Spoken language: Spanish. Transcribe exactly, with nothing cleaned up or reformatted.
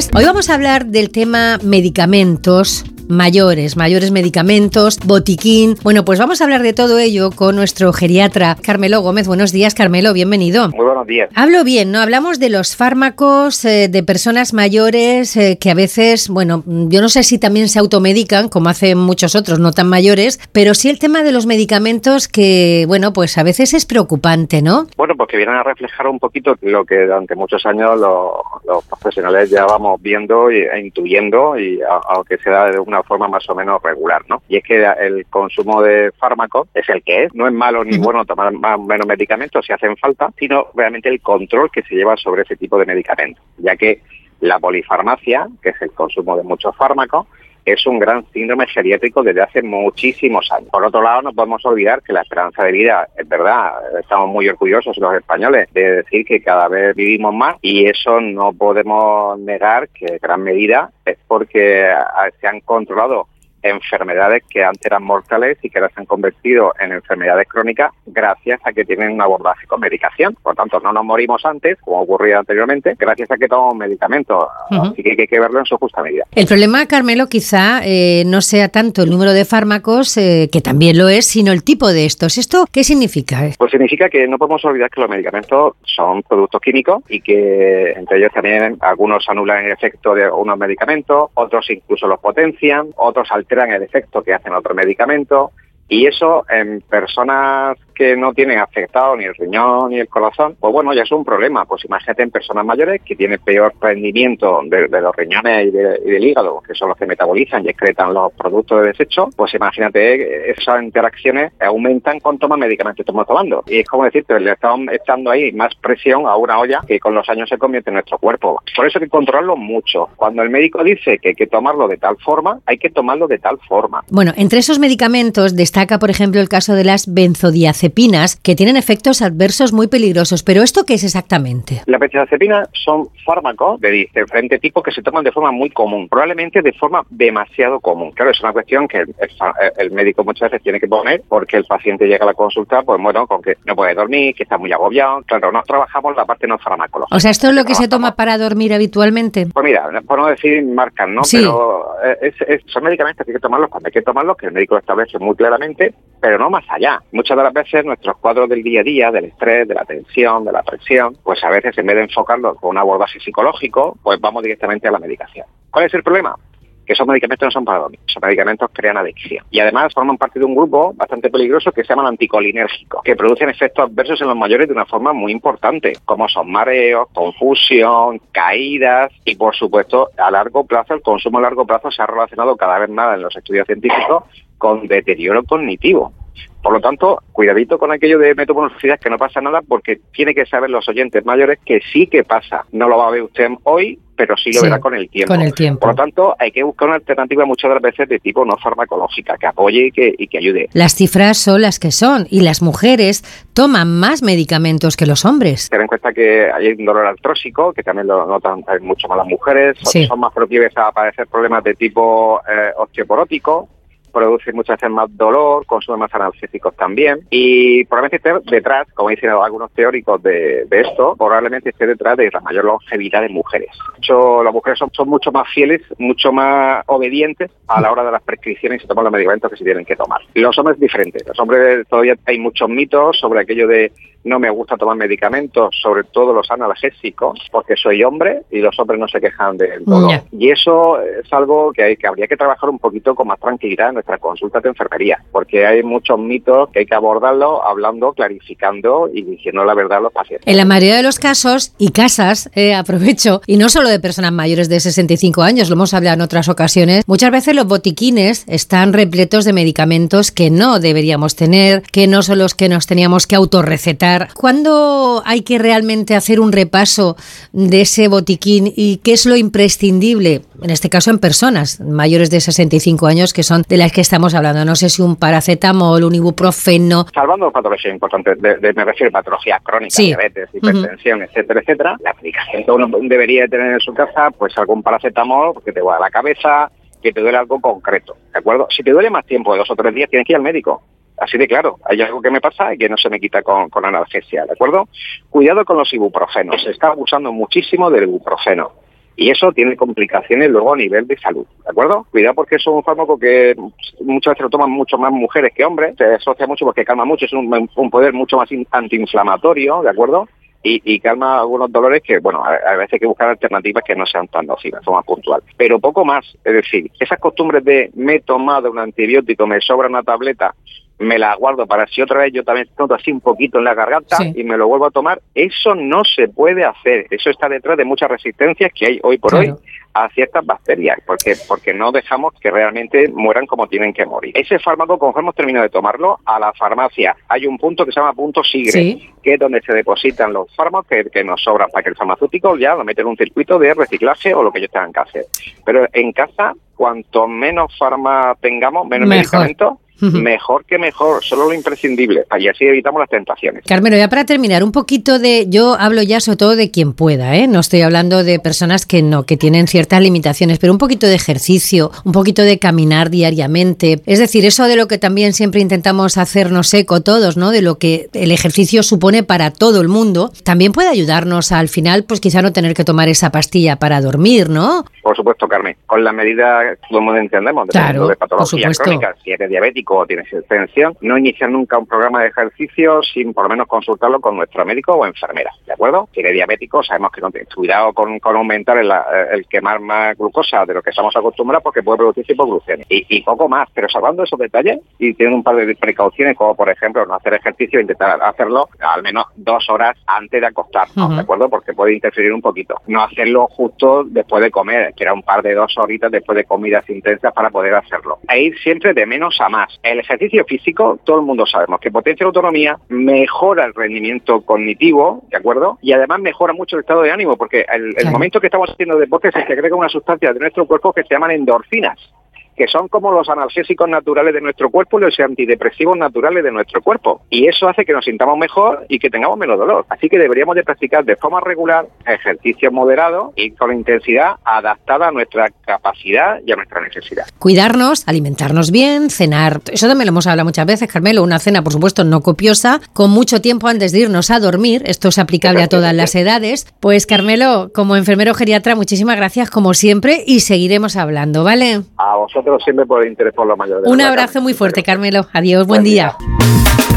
Hoy vamos a hablar del tema medicamentos mayores, mayores medicamentos, botiquín. Bueno, pues vamos a hablar de todo ello con nuestro geriatra Carmelo Gómez. Buenos días, Carmelo, bienvenido. Muy buenos días. Hablo bien, ¿no? Hablamos de los fármacos eh, de personas mayores eh, que a veces, bueno, yo no sé si también se automedican, como hacen muchos otros no tan mayores, pero sí el tema de los medicamentos que, bueno, pues a veces es preocupante, ¿no? Bueno, pues que vienen a reflejar un poquito lo que durante muchos años los, los profesionales ya vamos viendo e intuyendo, y aunque sea de una forma más o menos regular, ¿no? Y es que el consumo de fármacos es el que es. No es malo ni bueno tomar más o menos medicamentos si hacen falta, sino realmente el control que se lleva sobre ese tipo de medicamentos, ya que la polifarmacia, que es el consumo de muchos fármacos, es un gran síndrome geriátrico desde hace muchísimos años. Por otro lado, no podemos olvidar que la esperanza de vida, es verdad, estamos muy orgullosos los españoles de decir que cada vez vivimos más, y eso no podemos negar que en gran medida es porque se han controlado enfermedades que antes eran mortales y que ahora se han convertido en enfermedades crónicas gracias a que tienen un abordaje con medicación. Por tanto, no nos morimos antes, como ocurría anteriormente, gracias a que tomamos medicamentos. Uh-huh. Así que hay que verlo en su justa medida. El problema, Carmelo, quizá eh, no sea tanto el número de fármacos, eh, que también lo es, sino el tipo de estos. ¿Esto qué significa? Pues significa que no podemos olvidar que los medicamentos son productos químicos y que entre ellos también algunos anulan el efecto de unos medicamentos, otros incluso los potencian, otros alteran el efecto que hacen otros medicamentos, y eso en personas que no tienen afectado ni el riñón ni el corazón, pues bueno, ya es un problema. Pues imagínate en personas mayores que tienen peor rendimiento de, de los riñones y, de, y del hígado, que son los que metabolizan y excretan los productos de desecho, pues imagínate, esas interacciones aumentan cuanto más medicamentos estamos tomando. Y es como decirte, le estamos echando ahí más presión a una olla que con los años se convierte en nuestro cuerpo. Por eso hay que controlarlo mucho. Cuando el médico dice que hay que tomarlo de tal forma, hay que tomarlo de tal forma. Bueno, entre esos medicamentos destaca, por ejemplo, el caso de las benzodiazepinas, que tienen efectos adversos muy peligrosos. ¿Pero esto qué es exactamente? Las benzodiazepinas son fármacos de diferente tipo que se toman de forma muy común, probablemente de forma demasiado común. Claro, es una cuestión que el, el médico muchas veces tiene que poner, porque el paciente llega a la consulta, pues bueno, con que no puede dormir, que está muy agobiado. Claro, no trabajamos la parte no farmacológica. O sea, ¿esto es lo que se toma para dormir habitualmente? Pues mira, por no decir marcas, ¿no? Sí. Pero es, es, son medicamentos que hay que tomarlos cuando hay que tomarlos, que el médico lo establece muy claramente, pero no más allá. Muchas de las veces nuestros cuadros del día a día, del estrés, de la tensión, de la presión, pues a veces en vez de enfocarlos con un abordaje psicológico, pues vamos directamente a la medicación. ¿Cuál es el problema? Que esos medicamentos no son para dormir, esos medicamentos crean adicción. Y además forman parte de un grupo bastante peligroso que se llaman anticolinérgicos, que producen efectos adversos en los mayores de una forma muy importante, como son mareos, confusión, caídas, y por supuesto a largo plazo, el consumo a largo plazo se ha relacionado cada vez más en los estudios científicos con deterioro cognitivo. Por lo tanto, cuidadito con aquello de metomonorficidad, que no pasa nada, porque tiene que saber los oyentes mayores que sí que pasa. No lo va a ver usted hoy, pero sí lo sí, verá con el tiempo. Con el tiempo. Por lo tanto, hay que buscar una alternativa muchas de las veces de tipo no farmacológica, que apoye y que, y que ayude. Las cifras son las que son, y las mujeres toman más medicamentos que los hombres. Ten en cuenta que hay un dolor artrósico, que también lo notan mucho más las mujeres, son, sí. son más proclives a padecer problemas de tipo eh, osteoporótico, produce muchas veces más dolor, consume más analgésicos también, y probablemente esté detrás, como dicen algunos teóricos de, de esto, probablemente esté detrás de la mayor longevidad de mujeres. De hecho, las mujeres son, son mucho más fieles, mucho más obedientes a la hora de las prescripciones y se toman los medicamentos que se tienen que tomar. Los hombres es diferente. Los hombres todavía hay muchos mitos sobre aquello de no me gusta tomar medicamentos, sobre todo los analgésicos, porque soy hombre y los hombres no se quejan del dolor. Yeah. Y eso es algo que, hay, que habría que trabajar un poquito con más tranquilidad en nuestras consultas de enfermería, porque hay muchos mitos que hay que abordarlos hablando, clarificando y diciendo la verdad a los pacientes. En la mayoría de los casos y casas, eh, aprovecho, y no solo de personas mayores de sesenta y cinco años, lo hemos hablado en otras ocasiones, muchas veces los botiquines están repletos de medicamentos que no deberíamos tener, que no son los que nos teníamos que autorrecetar. ¿Cuándo hay que realmente hacer un repaso de ese botiquín y qué es lo imprescindible? En este caso en personas mayores de sesenta y cinco años, que son de las que estamos hablando. No sé si un paracetamol, un ibuprofeno. Salvando patologías importantes, de, de, me refiero a patologías crónicas, sí. diabetes, hipertensión, uh-huh. etcétera, etcétera. La medicación que uno debería tener en su casa, pues algún paracetamol que te va a la cabeza, que te duele algo concreto, ¿de acuerdo? Si te duele más tiempo de dos o tres días, tienes que ir al médico. Así de claro, hay algo que me pasa y que no se me quita con, con analgesia, ¿de acuerdo? Cuidado con los ibuprofenos, se está abusando muchísimo del ibuprofeno. Y eso tiene complicaciones luego a nivel de salud, ¿de acuerdo? Cuidado porque eso es un fármaco que muchas veces lo toman mucho más mujeres que hombres, se asocia mucho porque calma mucho, es un, un poder mucho más antiinflamatorio, ¿de acuerdo? Y, y calma algunos dolores que, bueno, a, a veces hay que buscar alternativas que no sean tan nocivas, son más puntuales. Pero poco más, es decir, esas costumbres de me he tomado un antibiótico, me sobra una tableta, me la guardo para si otra vez yo también noto así un poquito en la garganta sí. y me lo vuelvo a tomar, eso no se puede hacer. Eso está detrás de muchas resistencias que hay hoy por claro. hoy a ciertas bacterias, porque porque no dejamos que realmente mueran como tienen que morir. Ese fármaco, conforme hemos terminado de tomarlo, a la farmacia hay un punto que se llama punto SIGRE, sí. que es donde se depositan los fármacos que, que nos sobran, para que el farmacéutico ya lo mete en un circuito de reciclaje o lo que ellos tengan que hacer. Pero en casa, cuanto menos farma tengamos, menos Mejor. medicamentos, mejor que mejor, solo lo imprescindible, y así evitamos las tentaciones. Carmelo, ya para terminar, un poquito de, yo hablo ya sobre todo de quien pueda, ¿eh? No estoy hablando de personas que no, que tienen ciertas limitaciones, pero un poquito de ejercicio, un poquito de caminar diariamente, es decir, eso de lo que también siempre intentamos hacernos eco todos, ¿no? De lo que el ejercicio supone para todo el mundo, también puede ayudarnos al final, pues quizá no tener que tomar esa pastilla para dormir, ¿no? Por supuesto, Carmen, con la medida que todo el mundo entendemos, dependiendo claro, de patologías crónicas, si eres diabético o tienes hipertensión, no iniciar nunca un programa de ejercicio sin por lo menos consultarlo con nuestro médico o enfermera, ¿de acuerdo? Si eres diabético, sabemos que no tienes cuidado con, con aumentar el, el quemar más glucosa de lo que estamos acostumbrados porque puede producirse hipoglucemia y, y poco más, pero salvando esos detalles y teniendo un par de precauciones como por ejemplo no hacer ejercicio, intentar hacerlo al menos dos horas antes de acostarnos, uh-huh. ¿de acuerdo? Porque puede interferir un poquito. No hacerlo justo después de comer, que era un par de dos horitas después de comidas intensas para poder hacerlo. E ir siempre de menos a más. El ejercicio físico, todo el mundo sabemos que potencia la autonomía, mejora el rendimiento cognitivo, ¿de acuerdo? Y además mejora mucho el estado de ánimo, porque el, el momento que estamos haciendo deporte se segrega una sustancia de nuestro cuerpo que se llaman endorfinas, que son como los analgésicos naturales de nuestro cuerpo y los antidepresivos naturales de nuestro cuerpo. Y eso hace que nos sintamos mejor y que tengamos menos dolor. Así que deberíamos de practicar de forma regular ejercicios moderados y con intensidad adaptada a nuestra capacidad y a nuestra necesidad. Cuidarnos, alimentarnos bien, cenar. Eso también lo hemos hablado muchas veces, Carmelo. Una cena, por supuesto, no copiosa, con mucho tiempo antes de irnos a dormir. Esto es aplicable a todas las edades. Pues, Carmelo, como enfermero geriatra, muchísimas gracias, como siempre, y seguiremos hablando, ¿vale? A vosotros siempre por el interés por lo mayor. Un abrazo muy fuerte, Carmelo. Adiós, buen, buen día. día.